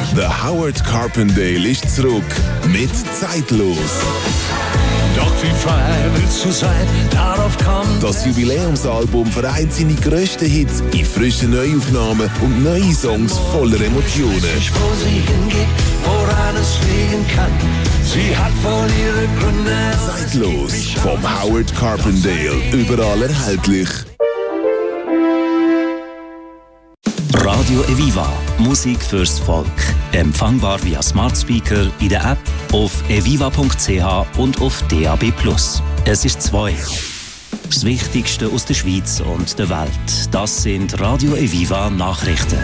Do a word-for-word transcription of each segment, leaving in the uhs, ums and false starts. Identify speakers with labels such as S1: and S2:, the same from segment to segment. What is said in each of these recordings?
S1: The Howard Carpendale ist zurück mit Zeitlos.
S2: Doch wie frei willst du sein, darauf kommt.
S1: Das Jubiläumsalbum vereint seine grössten Hits in frischen Neuaufnahmen und neue Songs voller Emotionen.
S2: Nicht, wo sie hingeht, woran es liegen kann. Sie hat wohl ihre Gründe.
S1: Zeitlos vom Howard Carpendale. Überall erhältlich.
S3: Radio Eviva. Musik fürs Volk. Empfangbar via Smart Speaker, in der App, auf eviva punkt c h und auf D A B plus. Es ist zwei. Das Wichtigste aus der Schweiz und der Welt. Das sind Radio Eviva Nachrichten.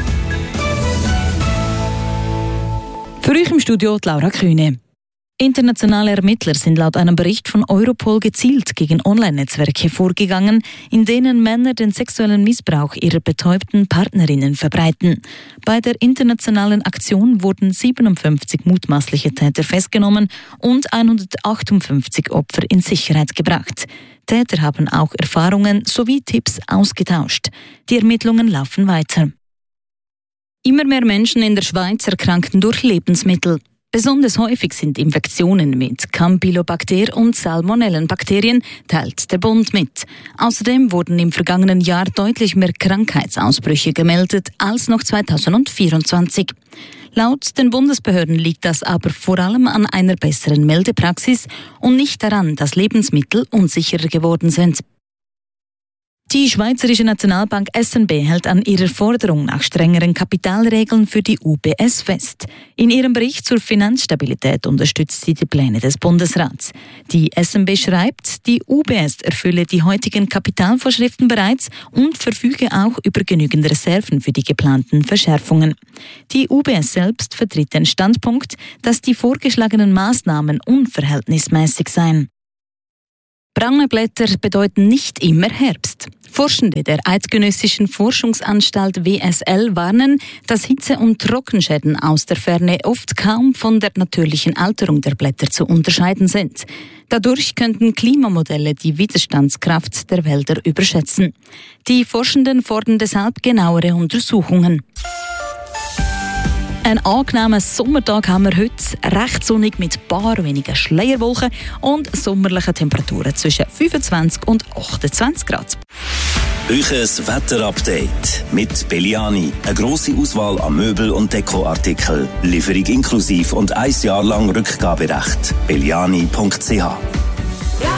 S4: Für euch im Studio Laura Kühne. Internationale Ermittler sind laut einem Bericht von Europol gezielt gegen Online-Netzwerke vorgegangen, in denen Männer den sexuellen Missbrauch ihrer betäubten Partnerinnen verbreiten. Bei der internationalen Aktion wurden siebenundfünfzig mutmaßliche Täter festgenommen und hundertachtundfünfzig Opfer in Sicherheit gebracht. Täter haben auch Erfahrungen sowie Tipps ausgetauscht. Die Ermittlungen laufen weiter. Immer mehr Menschen in der Schweiz erkranken durch Lebensmittel. Besonders häufig sind Infektionen mit Campylobacter und Salmonellenbakterien, teilt der Bund mit. Außerdem wurden im vergangenen Jahr deutlich mehr Krankheitsausbrüche gemeldet als noch zweitausendvierundzwanzig. Laut den Bundesbehörden liegt das aber vor allem an einer besseren Meldepraxis und nicht daran, dass Lebensmittel unsicherer geworden sind. Die Schweizerische Nationalbank S N B hält an ihrer Forderung nach strengeren Kapitalregeln für die U B S fest. In ihrem Bericht zur Finanzstabilität unterstützt sie die Pläne des Bundesrats. Die S N B schreibt, die U B S erfülle die heutigen Kapitalvorschriften bereits und verfüge auch über genügend Reserven für die geplanten Verschärfungen. Die U B S selbst vertritt den Standpunkt, dass die vorgeschlagenen Maßnahmen unverhältnismäßig seien. Braune Blätter bedeuten nicht immer Herbst. Forschende der Eidgenössischen Forschungsanstalt W S L warnen, dass Hitze- und Trockenschäden aus der Ferne oft kaum von der natürlichen Alterung der Blätter zu unterscheiden sind. Dadurch könnten Klimamodelle die Widerstandskraft der Wälder überschätzen. Die Forschenden fordern deshalb genauere Untersuchungen. Ein angenehmer Sommertag haben wir heute, recht sonnig mit ein paar wenigen Schleierwolken und sommerlichen Temperaturen zwischen fünfundzwanzig und achtundzwanzig Grad.
S3: Euches Wetterupdate mit Belliani. Eine grosse Auswahl an Möbel- und Dekoartikeln. Lieferung inklusiv und ein Jahr lang Rückgaberecht. belliani punkt c h